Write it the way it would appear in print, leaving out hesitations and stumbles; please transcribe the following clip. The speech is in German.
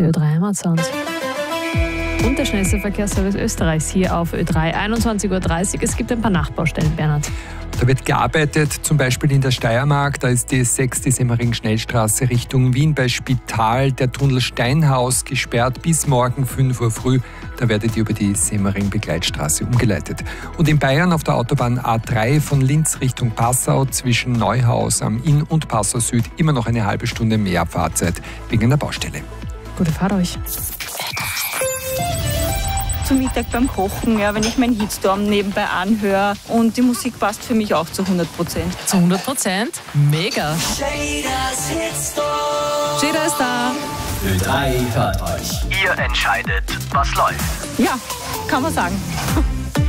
der Ö3 Heimatsound. Und der schnellste Verkehrsservice Österreichs hier auf Ö3, 21:30 Uhr. Es gibt ein paar Nachbaustellen, Bernhard. Da wird gearbeitet, zum Beispiel in der Steiermark. Da ist die 6. Semmering-Schnellstraße Richtung Wien bei Spital. Der Tunnel Steinhaus gesperrt bis morgen 5 Uhr früh. Da werdet ihr über die Semmering-Begleitstraße umgeleitet. Und in Bayern auf der Autobahn A3 von Linz Richtung Passau zwischen Neuhaus am Inn und Passau Süd immer noch eine halbe Stunde mehr Fahrzeit wegen der Baustelle. Gute Fahrt euch. Zum Mittag beim Kochen, ja, wenn ich meinen Hitstorm nebenbei anhöre. Und die Musik passt für mich auch zu 100%. Zu 100%? Mega! Jeder ist da. Ö3 hört euch. Ihr entscheidet, was läuft. Ja, kann man sagen.